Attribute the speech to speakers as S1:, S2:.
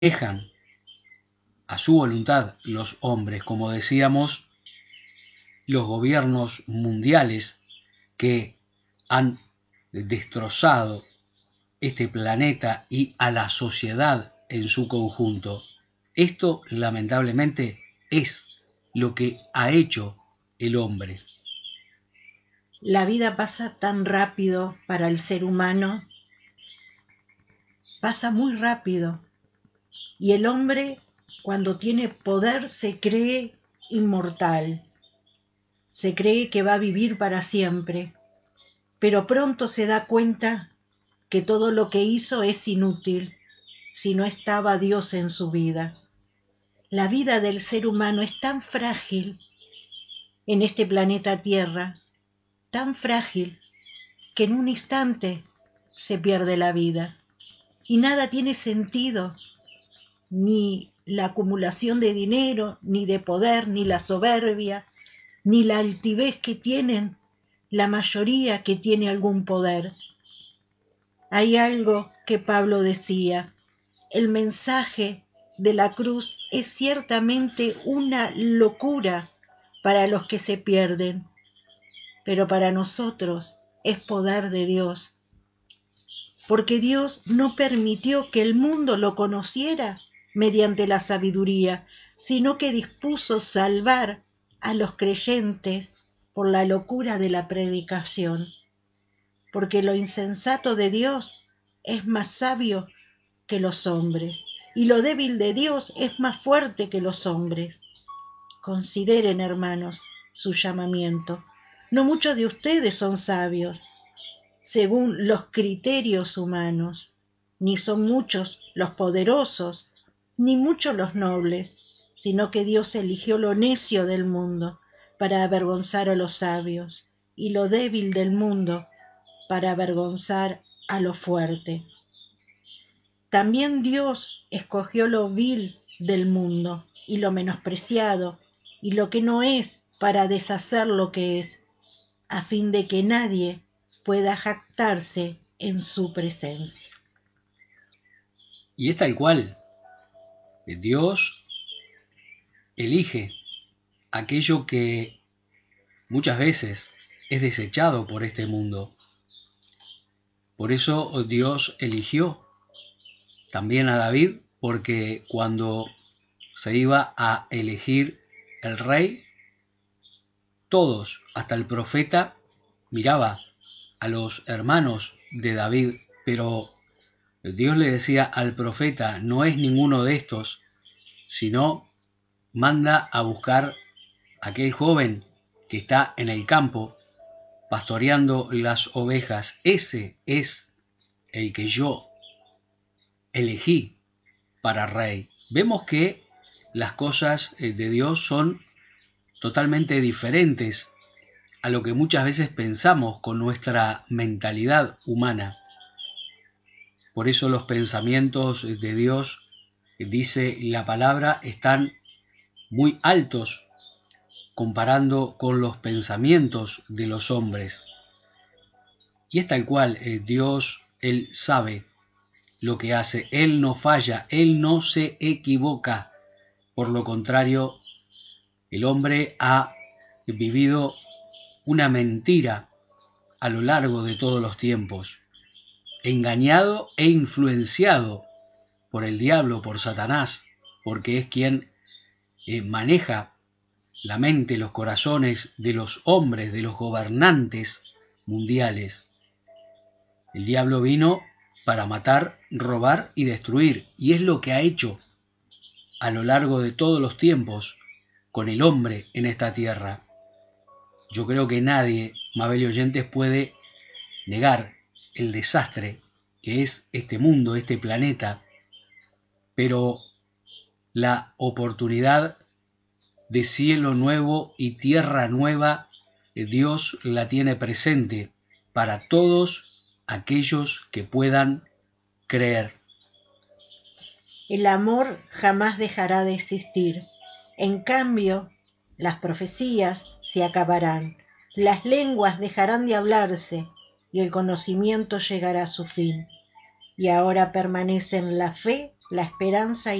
S1: manejan a su voluntad los hombres, como decíamos, los gobiernos mundiales que han destrozado este planeta y a la sociedad en su conjunto. Esto, lamentablemente, es lo que ha hecho el hombre.
S2: La vida pasa tan rápido para el ser humano, pasa muy rápido, y el hombre, cuando tiene poder, se cree inmortal, se cree que va a vivir para siempre, pero pronto se da cuenta que todo lo que hizo es inútil si no estaba Dios en su vida. La vida del ser humano es tan frágil en este planeta Tierra, tan frágil, que en un instante se pierde la vida. Y nada tiene sentido, ni la acumulación de dinero, ni de poder, ni la soberbia, ni la altivez que tienen la mayoría que tiene algún poder. Hay algo que Pablo decía: el mensaje de la cruz es ciertamente una locura para los que se pierden, pero para nosotros es poder de Dios, porque Dios no permitió que el mundo lo conociera mediante la sabiduría, sino que dispuso salvar a los creyentes por la locura de la predicación, porque lo insensato de Dios es más sabio que los hombres, y lo débil de Dios es más fuerte que los hombres. Consideren, hermanos, su llamamiento. No muchos de ustedes son sabios, según los criterios humanos, ni son muchos los poderosos, ni muchos los nobles, sino que Dios eligió lo necio del mundo para avergonzar a los sabios, y lo débil del mundo para avergonzar a lo fuerte. También Dios escogió lo vil del mundo y lo menospreciado y lo que no es para deshacer lo que es, a fin de que nadie pueda jactarse en su presencia.
S1: Y es tal cual. Dios elige aquello que muchas veces es desechado por este mundo. Por eso Dios eligió también a David, porque cuando se iba a elegir el rey, todos, hasta el profeta, miraba a los hermanos de David, pero Dios le decía al profeta: no es ninguno de estos, sino manda a buscar a aquel joven que está en el campo pastoreando las ovejas. Ese es el que yo elegí para rey. Vemos que las cosas de Dios son totalmente diferentes a lo que muchas veces pensamos con nuestra mentalidad humana. Por eso los pensamientos de Dios, dice la palabra, están muy altos comparando con los pensamientos de los hombres. Y es tal cual, Dios, Él sabe lo que hace, Él no falla, Él no se equivoca. Por lo contrario, el hombre ha vivido una mentira a lo largo de todos los tiempos, engañado e influenciado por el diablo, por Satanás, porque es quien maneja la mente, los corazones de los hombres, de los gobernantes mundiales. El diablo vino para matar, robar y destruir, y es lo que ha hecho a lo largo de todos los tiempos con el hombre en esta tierra. Yo creo que nadie, Mabel y oyentes, puede negar el desastre que es este mundo, este planeta, pero la oportunidad de cielo nuevo y tierra nueva, Dios la tiene presente para todos aquellos que puedan creer.
S2: El amor jamás dejará de existir. En cambio, las profecías se acabarán, las lenguas dejarán de hablarse y el conocimiento llegará a su fin. Y ahora permanecen la fe la esperanza